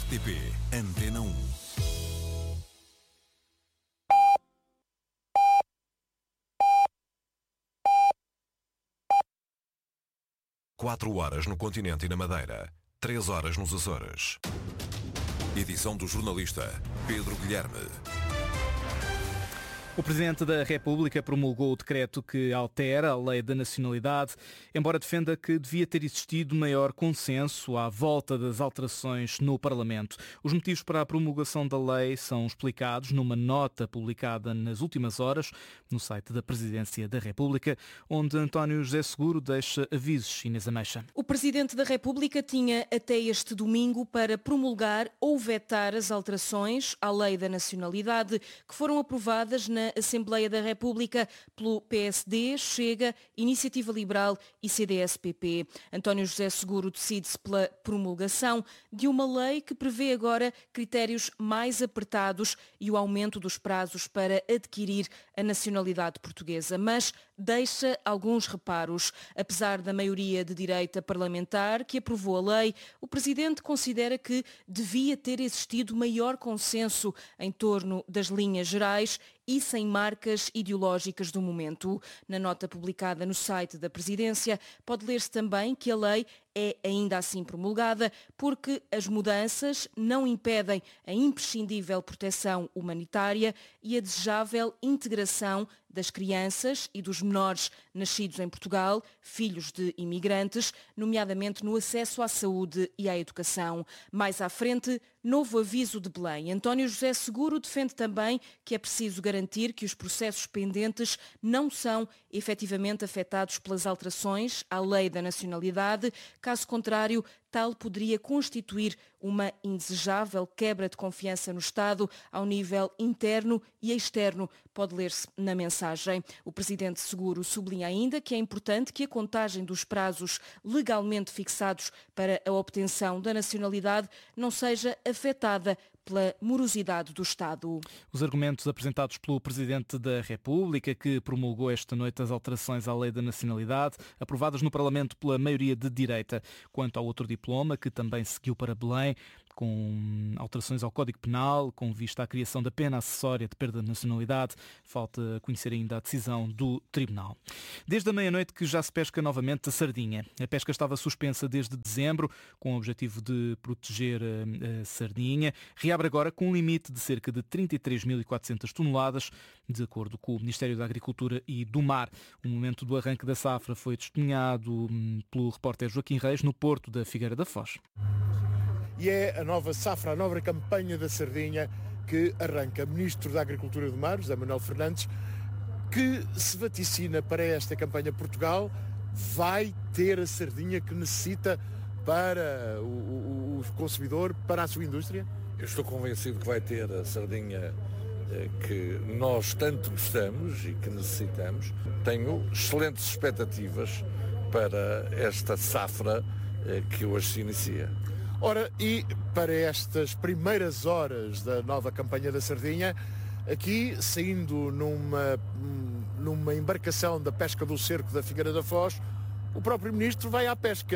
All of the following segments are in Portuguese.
RTP Antena 1. Quatro horas no continente e na Madeira, 3 horas nos Açores. Edição do jornalista Pedro Guilherme. O Presidente da República promulgou o decreto que altera a Lei da Nacionalidade, embora defenda que devia ter existido maior consenso à volta das alterações no Parlamento. Os motivos para a promulgação da lei são explicados numa nota publicada nas últimas horas no site da Presidência da República, onde António José Seguro deixa avisos. Inês Ameixa. O Presidente da República tinha até este domingo para promulgar ou vetar as alterações à Lei da Nacionalidade que foram aprovadas na Assembleia da República pelo PSD, Chega, Iniciativa Liberal e CDS-PP. António José Seguro decide-se pela promulgação de uma lei que prevê agora critérios mais apertados e o aumento dos prazos para adquirir a nacionalidade portuguesa, mas deixa alguns reparos. Apesar da maioria de direita parlamentar que aprovou a lei, o Presidente considera que devia ter existido maior consenso em torno das linhas gerais e sem marcas ideológicas do momento. Na nota publicada no site da Presidência, pode ler-se também que a lei é ainda assim promulgada porque as mudanças não impedem a imprescindível proteção humanitária e a desejável integração das crianças e dos menores nascidos em Portugal, filhos de imigrantes, nomeadamente no acesso à saúde e à educação. Mais à frente, novo aviso de Belém. António José Seguro defende também que é preciso garantir que os processos pendentes não são efetivamente afetados pelas alterações à Lei da Nacionalidade. Caso contrário, tal poderia constituir uma indesejável quebra de confiança no Estado ao nível interno e externo, pode ler-se na mensagem. O Presidente Seguro sublinha ainda que é importante que a contagem dos prazos legalmente fixados para a obtenção da nacionalidade não seja afetada pela morosidade do Estado. Os argumentos apresentados pelo Presidente da República, que promulgou esta noite as alterações à Lei da Nacionalidade, aprovadas no Parlamento pela maioria de direita. Quanto ao outro diploma, que também seguiu para Belém, com alterações ao Código Penal, com vista à criação da pena acessória de perda de nacionalidade, falta conhecer ainda a decisão do Tribunal. Desde a meia-noite que já se pesca novamente a sardinha. A pesca estava suspensa desde dezembro, com o objetivo de proteger a sardinha. Reabre agora com um limite de cerca de 33.400 toneladas, de acordo com o Ministério da Agricultura e do Mar. O momento do arranque da safra foi testemunhado pelo repórter Joaquim Reis no porto da Figueira da Foz. E é a nova safra, a nova campanha da sardinha que arranca. Ministro da Agricultura e do Mar, José Manuel Fernandes, que se vaticina para esta campanha. Portugal vai ter a sardinha que necessita para o consumidor, para a sua indústria? Eu estou convencido que vai ter a sardinha que nós tanto gostamos e que necessitamos. Tenho excelentes expectativas para esta safra que hoje se inicia. Ora, e para estas primeiras horas da nova campanha da sardinha, aqui saindo numa embarcação da pesca do cerco da Figueira da Foz, o próprio Ministro vai à pesca.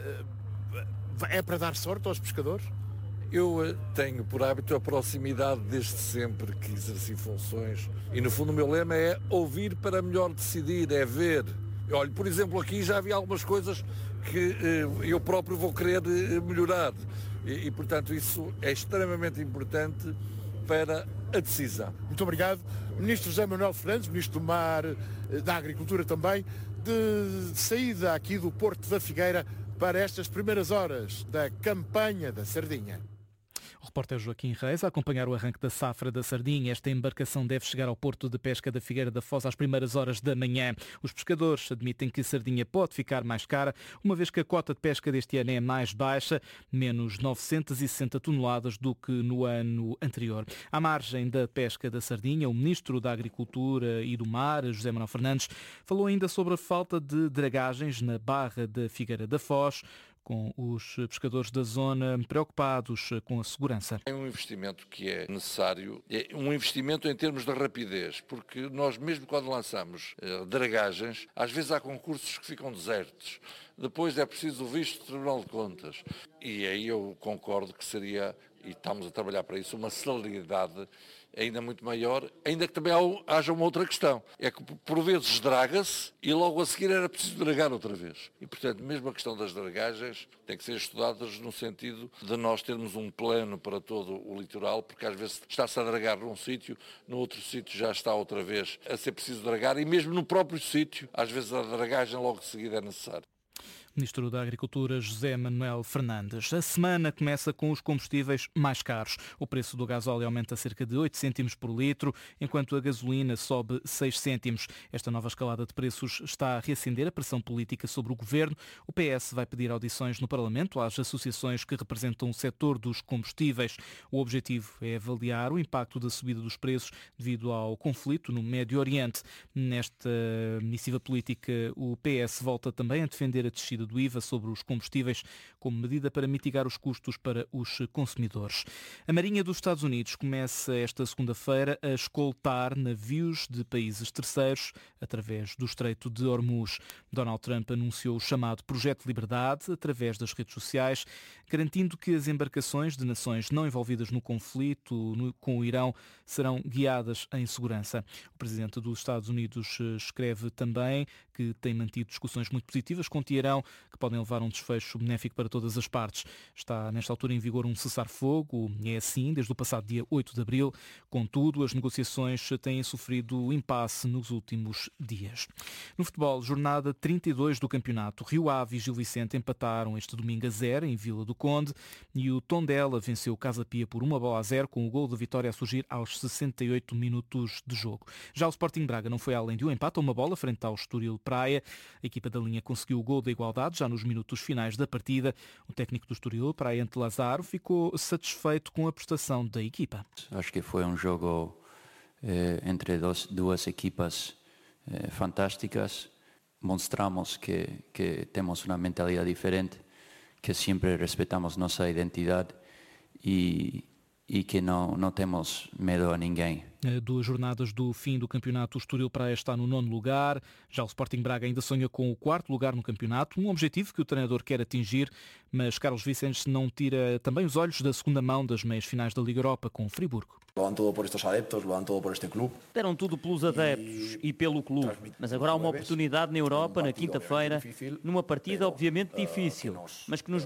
É para dar sorte aos pescadores? Eu tenho por hábito a proximidade desde sempre que exerci funções e no fundo o meu lema é ouvir para melhor decidir, é ver. Olha, por exemplo, aqui já havia algumas coisas que eu próprio vou querer melhorar e, portanto, isso é extremamente importante para a decisão. Muito obrigado. Ministro José Manuel Fernandes, Ministro do Mar, da Agricultura também, de saída aqui do Porto da Figueira para estas primeiras horas da campanha da sardinha. O repórter Joaquim Reis a acompanhar o arranque da safra da sardinha. Esta embarcação deve chegar ao porto de pesca da Figueira da Foz às primeiras horas da manhã. Os pescadores admitem que a sardinha pode ficar mais cara, uma vez que a cota de pesca deste ano é mais baixa, menos 960 toneladas do que no ano anterior. À margem da pesca da sardinha, o Ministro da Agricultura e do Mar, José Manuel Fernandes, falou ainda sobre a falta de dragagens na barra da Figueira da Foz, com os pescadores da zona preocupados com a segurança. É um investimento que é necessário, é um investimento em termos de rapidez, porque nós mesmo quando lançamos dragagens, às vezes há concursos que ficam desertos, depois é preciso o visto do Tribunal de Contas, e aí eu concordo que seria e estamos a trabalhar para isso, uma celeridade ainda muito maior, ainda que também haja uma outra questão. É que por vezes draga-se e logo a seguir era preciso dragar outra vez. E, portanto, mesmo a questão das dragagens tem que ser estudadas no sentido de nós termos um plano para todo o litoral, porque às vezes está-se a dragar num sítio, no outro sítio já está outra vez a ser preciso dragar, e mesmo no próprio sítio, às vezes a dragagem logo de seguida é necessária. Ministro da Agricultura José Manuel Fernandes. A semana começa com os combustíveis mais caros. O preço do gasóleo aumenta cerca de 8 cêntimos por litro, enquanto a gasolina sobe 6 cêntimos. Esta nova escalada de preços está a reacender a pressão política sobre o governo. O PS vai pedir audições no Parlamento às associações que representam o setor dos combustíveis. O objetivo é avaliar o impacto da subida dos preços devido ao conflito no Médio Oriente. Nesta missiva política, o PS volta também a defender a descida do IVA sobre os combustíveis como medida para mitigar os custos para os consumidores. A Marinha dos Estados Unidos começa esta segunda-feira a escoltar navios de países terceiros através do Estreito de Hormuz. Donald Trump anunciou o chamado Projeto Liberdade através das redes sociais, garantindo que as embarcações de nações não envolvidas no conflito com o Irão serão guiadas em segurança. O presidente dos Estados Unidos escreve também que tem mantido discussões muito positivas com Teherão, que podem levar a um desfecho benéfico para todas as partes. Está nesta altura em vigor um cessar-fogo, é assim desde o passado dia 8 de abril. Contudo, as negociações têm sofrido impasse nos últimos dias. No futebol, jornada 32 do campeonato. Rio Ave e Gil Vicente empataram este domingo a 0 em Vila do Conde e o Tondela venceu o Casa Pia por 1-0 com o gol de vitória a surgir aos 68 minutos de jogo. Já o Sporting Braga não foi além de um empate a uma bola frente ao Estoril Praia. A equipa da linha conseguiu o gol da igualdade já nos minutos finais da partida. O técnico do Estoril, Praente Lazaro, ficou satisfeito com a prestação da equipa. Acho que foi um jogo entre duas equipas fantásticas. Mostramos que temos uma mentalidade diferente, que sempre respeitamos nossa identidade e que não temos medo a ninguém. A 2 jornadas do fim do campeonato, o Estoril Praia está no 9º lugar. Já o Sporting Braga ainda sonha com o 4º lugar no campeonato, um objetivo que o treinador quer atingir, mas Carlos Vicente não tira também os olhos da segunda mão das meias finais da Liga Europa com o Friburgo. Lo dan todo por estos adeptos, lo dan todo por este clube. Deram tudo pelos adeptos e pelo clube, mas agora há uma oportunidade na Europa, na quinta-feira, numa partida obviamente difícil, mas que nos